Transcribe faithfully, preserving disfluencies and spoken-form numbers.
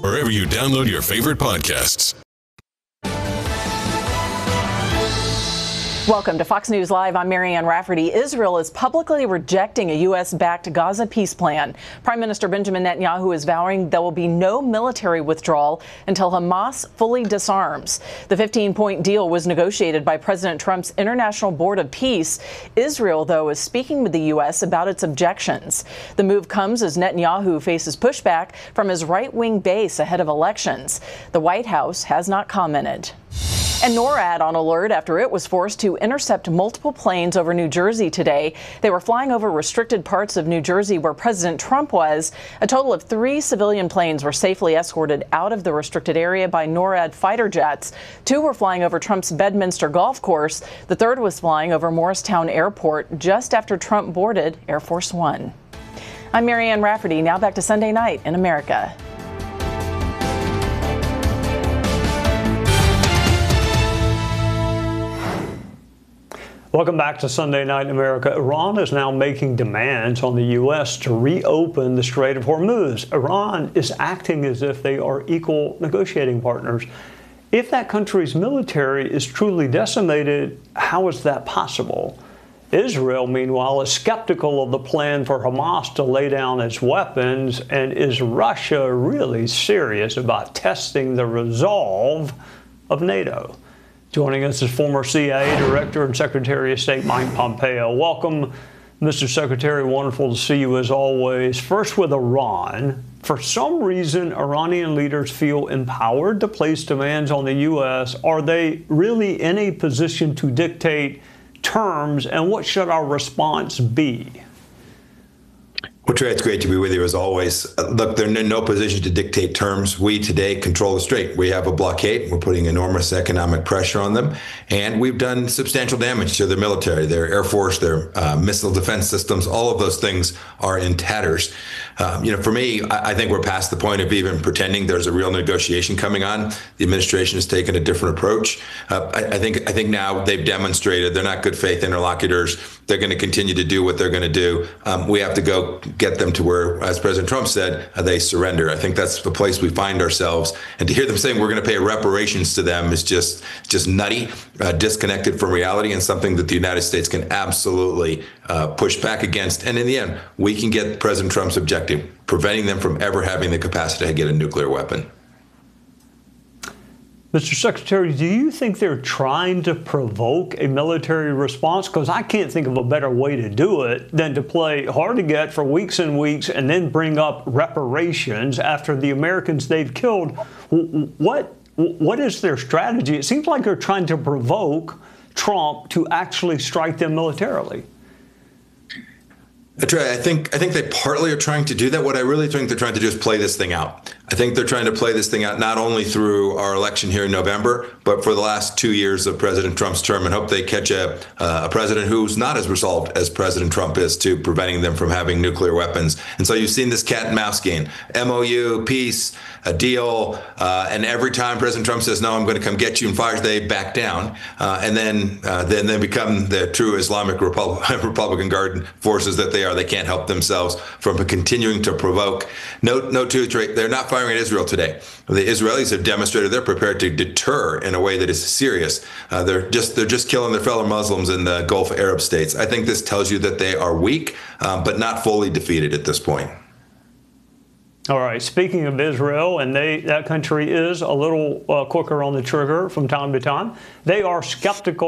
wherever you download your favorite podcasts. Welcome to Fox News Live. I'm Marianne Rafferty. Israel is publicly rejecting a U S-backed Gaza peace plan. Prime Minister Benjamin Netanyahu is vowing there will be no military withdrawal until Hamas fully disarms. The fifteen-point deal was negotiated by President Trump's International Board of Peace. Israel, though, is speaking with the U S about its objections. The move comes as Netanyahu faces pushback from his right-wing base ahead of elections. The White House has not commented. And NORAD on alert after it was forced to intercept multiple planes over New Jersey today. They were flying over restricted parts of New Jersey where President Trump was. A total of three civilian planes were safely escorted out of the restricted area by NORAD fighter jets. Two were flying over Trump's Bedminster golf course. The third was flying over Morristown Airport just after Trump boarded Air Force One. I'm Marianne Rafferty. Now back to Sunday Night in America. Welcome back to Sunday Night in America. Iran is now making demands on the U S to reopen the Strait of Hormuz. Iran is acting as if they are equal negotiating partners. If that country's military is truly decimated, how is that possible? Israel, meanwhile, is skeptical of the plan for Hamas to lay down its weapons. And is Russia really serious about testing the resolve of NATO? Joining us is former C I A Director and Secretary of State Mike Pompeo. Welcome, Mister Secretary. Wonderful to see you as always. First with Iran. For some reason, Iranian leaders feel empowered to place demands on the U S. Are they really in a position to dictate terms, and what should our response be? Well, Trey, it's great to be with you as always. Uh, look, they're in no position to dictate terms. We today control the strait. We have a blockade. We're putting enormous economic pressure on them. And we've done substantial damage to their military, their Air Force, their uh, missile defense systems. All of those things are in tatters. Um, you know, for me, I, I think we're past the point of even pretending there's a real negotiation coming on. The administration has taken a different approach. Uh, I, I think I think now they've demonstrated they're not good faith interlocutors. They're going to continue to do what they're going to do. Um, we have to go get them to where, as President Trump said, uh, they surrender. I think that's the place we find ourselves. And to hear them saying we're going to pay reparations to them is just just nutty, uh, disconnected from reality, and something that the United States can absolutely uh, push back against. And in the end, we can get President Trump's objective, preventing them from ever having the capacity to get a nuclear weapon. Mister Secretary, do you think they're trying to provoke a military response? Because I can't think of a better way to do it than to play hard to get for weeks and weeks and then bring up reparations after the Americans they've killed. What, what is their strategy? It seems like they're trying to provoke Trump to actually strike them militarily. Trey, I think I think they partly are trying to do that. What I really think they're trying to do is play this thing out. I think they're trying to play this thing out not only through our election here in November, but for the last two years of President Trump's term, and hope they catch a, uh, a president who's not as resolved as President Trump is to preventing them from having nuclear weapons. And so you've seen this cat and mouse game, M O U, peace, a deal, uh, and every time President Trump says, no, I'm going to come get you and fires, they back down. Uh, and then uh, then they become the true Islamic Repub- Republican Guard forces that they are. They can't help themselves from continuing to provoke. Note, note too, they're not firing at Israel today. The Israelis have demonstrated they're prepared to deter in a way that is serious. Uh, they're just they're just killing their fellow Muslims in the Gulf Arab states. I think this tells you that they are weak, um, but not fully defeated at this point. All right. Speaking of Israel, and they that country is a little uh, quicker on the trigger from time to time. They are skeptical